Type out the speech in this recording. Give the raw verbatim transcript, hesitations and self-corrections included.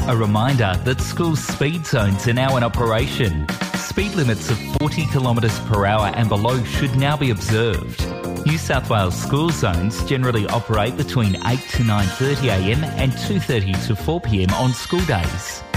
A reminder that school speed zones are now in operation. Speed limits of forty kilometres per hour and below should now be observed. New South Wales school zones generally operate between eight to nine thirty a m and two thirty to four p m on school days.